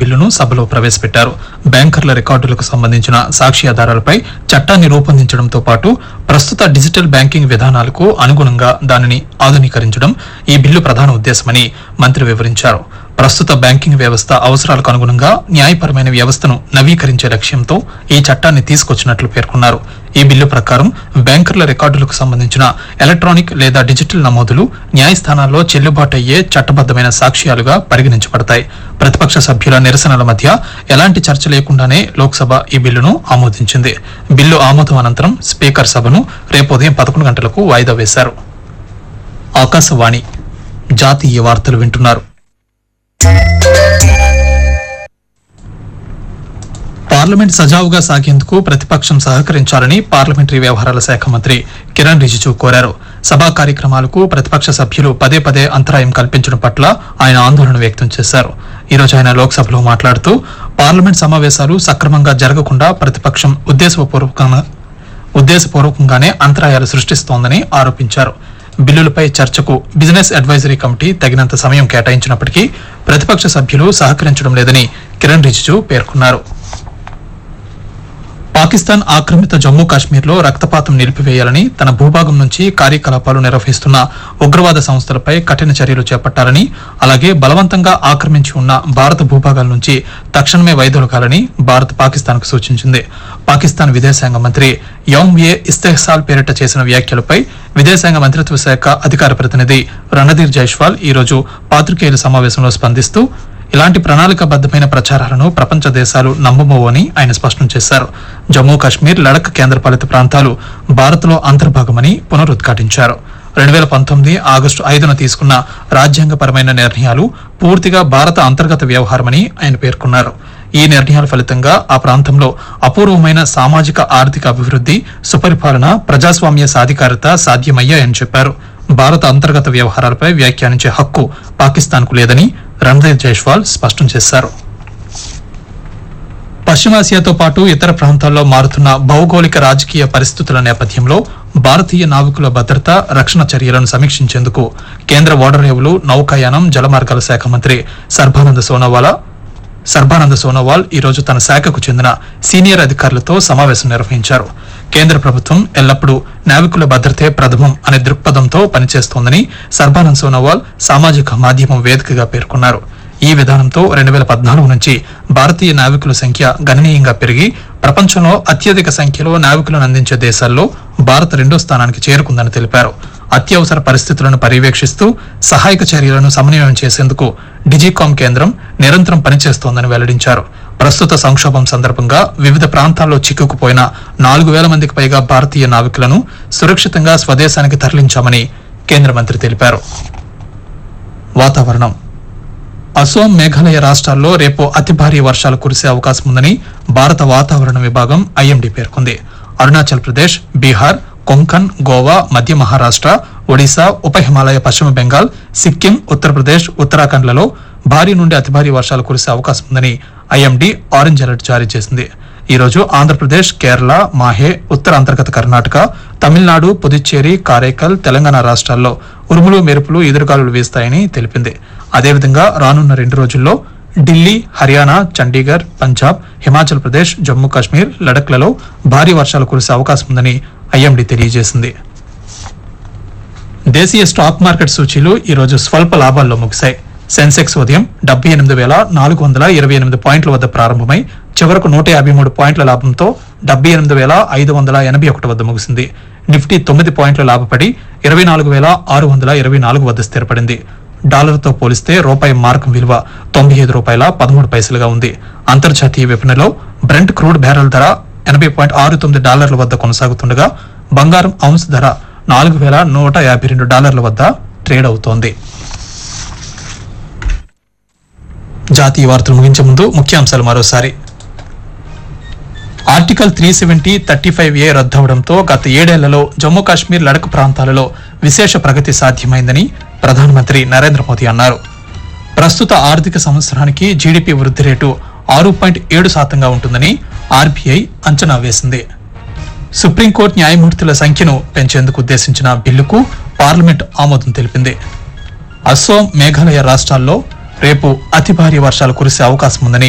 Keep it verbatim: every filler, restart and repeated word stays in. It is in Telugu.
బిల్లును సభలో ప్రవేశపెట్టారు. బ్యాంకర్ల రికార్డులకు సంబంధించిన సాక్షి ఆధారాలపై చట్టాన్ని రూపొందించడంతో పాటు ప్రస్తుత డిజిటల్ బ్యాంకింగ్ విధానాలకు అనుగుణంగా దానిని ఆధునీకరించడం ఈ బిల్లు ప్రధాన ఉద్దేశమని మంత్రి వివరించారు. ప్రస్తుత బ్యాంకింగ్ వ్యవస్థ అవసరాలకు అనుగుణంగా న్యాయపరమైన వ్యవస్థను నవీకరించే లక్ష్యంతో ఈ చట్టాన్ని తీసుకొచ్చినట్లు పేర్కొన్నారు. ఈ బిల్లు ప్రకారం బ్యాంకర్ల రికార్డులకు సంబంధించిన ఎలక్ట్రానిక్ లేదా డిజిటల్ నమోదులు న్యాయస్థానాల్లో చెల్లుబాటు అయ్యే చట్టబద్దమైన సాక్ష్యాలుగా పరిగణించబడతాయి. ప్రతిపక్ష సభ్యుల నిరసనల మధ్య ఎలాంటి చర్చ లేకుండానే లోక్సభ ఈ బిల్లును ఆమోదించింది. బిల్లు ఆమోదం అనంతరం స్పీకర్ సభను రేపు ఉదయం పదకొండు గంటలకు వాయిదా వేశారు. ఆకాశవాణి జాతీయ వార్తలు వింటున్నారు. పార్లమెంట్ సజావుగా సాగేందుకు ప్రతిపక్షం సహకరించాలని పార్లమెంటరీ వ్యవహారాల శాఖ మంత్రి కిరణ్ రిజిజు కోరారు. సభా కార్యక్రమాలకు ప్రతిపక్ష సభ్యులు పదే పదే అంతరాయం కల్పించడం పట్ల ఆయన ఆందోళన వ్యక్తం చేశారు. ఈ రోజు ఆయన లోక్సభలో మాట్లాడుతూ పార్లమెంట్ సమావేశాలు సక్రమంగా జరగకుండా ప్రతిపక్షం ఉద్దేశపూర్వకంగా ఉద్దేశపూర్వకంగానే అంతరాయాలు సృష్టిస్తోందని ఆరోపించారు. బిల్లులపై చర్చకు బిజినెస్ అడ్వైజరీ కమిటీ తగినంత సమయం కేటాయించినప్పటికీ ప్రతిపక్ష సభ్యులు సహకరించడం లేదని కిరణ్ రిజిజు పేర్కొన్నారు. పాకిస్తాన్ ఆక్రమిత జమ్మూ కాశ్మీర్లో రక్తపాతం నిలిపివేయాలని, తన భూభాగం నుంచి కార్యకలాపాలు నిర్వహిస్తున్న ఉగ్రవాద సంస్థలపై కఠిన చర్యలు చేపట్టాలని, అలాగే బలవంతంగా ఆక్రమించి ఉన్న భారత భూభాగాల నుంచి తక్షణమే వైదొలగాలని భారత్ పాకిస్తాన్ కు సూచించింది. పాకిస్తాన్ విదేశాంగ మంత్రి యౌమ్ ఏ ఇస్తెహ్సాల్ పేరిట చేసిన వ్యాఖ్యలపై విదేశాంగ మంత్రిత్వ శాఖ అధికార ప్రతినిధి రణధీర్ జైస్వాల్ ఈ రోజు పాత్రికేయుల సమావేశంలో స్పందిస్తూ ఇలాంటి ప్రణాళికాబద్దమైన ప్రచారాలను ప్రపంచ దేశాలు నమ్మబోవని ఆయన స్పష్టం చేశారు. జమ్మూ కాశ్మీర్, లడక్ కేంద్రపాలిత ప్రాంతాలు భారత్ లో అంతర్భాగమని పునరుద్ఘాటించారు. రెండు వేల పంతొమ్మిది ఆగస్టు ఐదున తీసుకున్న రాజ్యాంగపరమైన నిర్ణయాలు పూర్తిగా భారత అంతర్గత వ్యవహారమని ఆయన పేర్కొన్నారు. ఈ నిర్ణయాల ఫలితంగా ఆ ప్రాంతంలో అపూర్వమైన సామాజిక ఆర్థిక అభివృద్ది, సుపరిపాలన, ప్రజాస్వామ్య సాధికారత సాధ్యమయ్యాయని చెప్పారు. భారత అంతర్గత వ్యవహారాలపై వ్యాఖ్యానించే హక్కు పాకిస్తాన్ కు లేదని రణధీర్ జైస్వాల్ స్పష్టం చేశారు. పశ్చిమాసియాతో పాటు ఇతర ప్రాంతాల్లో మారుతున్న భౌగోళిక రాజకీయ పరిస్థితుల నేపథ్యంలో భారతీయ నావికుల భద్రత, రక్షణ చర్యలను సమీక్షించేందుకు కేంద్ర ఓడరేవులు, నౌకాయానం, జలమార్గాల శాఖ మంత్రి సర్బానంద సోనోవాల్ సర్బానంద సోనోవాల్ ఈ రోజు తన శాఖకు చెందిన సీనియర్ అధికారులతో సమావేశం నిర్వహించారు. కేంద్ర ప్రభుత్వం ఎల్లప్పుడూ నావికుల భద్రతే ప్రథమం అనే దృక్పథంతో పనిచేస్తోందని సర్బానంద్ సోనోవాల్ సామాజిక మాధ్యమం వేదికగా పేర్కొన్నారు. ఈ విధానంతో రెండు వేల పద్నాలుగు నుంచి భారతీయ నావికుల సంఖ్య గణనీయంగా పెరిగి ప్రపంచంలో అత్యధిక సంఖ్యలో నావికులను అందించే దేశాల్లో భారత్ రెండో స్థానానికి చేరుకుందని తెలిపారు. అత్యవసర పరిస్థితులను పర్యవేక్షిస్తూ సహాయక చర్యలను సమన్వయం చేసేందుకు డిజికామ్ కేంద్రం నిరంతరం పనిచేస్తోందని వెల్లడించారు. ప్రస్తుత సంక్షోభం సందర్భంగా వివిధ ప్రాంతాల్లో చిక్కుకుపోయిన నాలుగు వేల మందికి పైగా భారతీయ నావికులను సురక్షితంగా స్వదేశానికి తరలించామని కేంద్ర మంత్రి తెలిపారు. వాతావరణం. అసోం, మేఘాలయ రాష్ట్రాల్లో రేపు అతి భారీ వర్షాలు కురిసే అవకాశం ఉందని భారత వాతావరణ విభాగం ఐఎండీ పేర్కొంది. అరుణాచల్ ప్రదేశ్, బీహార్, కొంకన్, గోవా, మధ్య మహారాష్ట్ర, ఒడిశా, ఉప హిమాలయ, పశ్చిమ బెంగాల్, సిక్కిం, ఉత్తరప్రదేశ్, ఉత్తరాఖండ్లలో భారీ నుండి అతి భారీ వర్షాలు కురిసే అవకాశం ఉందని ఐఎండీ ఆరెంజ్ అలర్ట్ జారీ చేసింది. ఈ రోజు ఆంధ్రప్రదేశ్, కేరళ, మాహే, ఉత్తర అంతర్గత కర్ణాటక, తమిళనాడు, పుదుచ్చేరి, కారైకల్, తెలంగాణ రాష్ట్రాల్లో ఉరుములు, మెరుపులు, ఎదురుగాలులు వీస్తాయని తెలిపింది. అదేవిధంగా రానున్న రెండు రోజుల్లో ఢిల్లీ, హర్యానా, చండీగఢ్, పంజాబ్, హిమాచల్ ప్రదేశ్, జమ్మూ కాశ్మీర్, లడఖ్లలో భారీ వర్షాలు కురిసే అవకాశం ఉందని ఐఎండీ తెలియజేసింది. దేశీయ స్టాక్ మార్కెట్ సూచీలు ఈ రోజు స్వల్ప లాభాల్లో ముగిశాయి. సెన్సెక్స్ ఉదయం డెబ్బై ఎనిమిది వేల నాలుగు వందల ఇరవై ఎనిమిది పాయింట్ల వద్ద ప్రారంభమై చివరకు నూట యాభై మూడు పాయింట్ల లాభంతో డెబ్బై ఎనిమిది వేల ఐదు వందల ఎనభై ఒకటి వద్ద ముగిసింది. నిఫ్టీ తొమ్మిది పాయింట్ల లాభపడి ఇరవై నాలుగు వేల ఆరు వందల ఇరవై నాలుగు వద్ద స్థిరపడింది. డాలర్తో పోలిస్తే రూపాయి మార్కం విలువ తొంభై ఐదు రూపాయల పదమూడు పైసలుగా ఉంది. అంతర్జాతీయ విపణిలో బ్రెంట్ క్రూడ్ బ్యారెల్ ధర ఎనభై పాయింట్ ఆరు తొమ్మిది డాలర్ల వద్ద కొనసాగుతుండగా బంగారం ఔన్స్ ధర నాలుగు వేల నూట యాభై రెండు డాలర్ల వద్ద ట్రేడ్ అవుతోంది. జాతీయ వార్తలు ముగించే ముందు ముఖ్యాంశాలు మరోసారి. Article three seventy thirty five ఏ రద్దవడంతో గత ఏడేళ్లలో జమ్మూ కాశ్మీర్, లడక్ ప్రాంతాలలో విశేష ప్రగతి సాధ్యమైందని ప్రధానమంత్రి నరేంద్ర మోదీ అన్నారు. ప్రస్తుత ఆర్థిక సంవత్సరానికి జీడీపీ వృద్ధి రేటు ఆరు పాయింట్ ఏడు శాతంగా ఉంటుందని ఆర్బీఐ అంచనా వేసింది. సుప్రీంకోర్టు న్యాయమూర్తుల సంఖ్యను పెంచేందుకు ఉద్దేశించిన బిల్లుకు పార్లమెంట్ ఆమోదం తెలిపింది. అస్సోం, మేఘాలయ రాష్ట్రాల్లో రేపు అతి భారీ వర్షాలు కురిసే అవకాశం ఉందని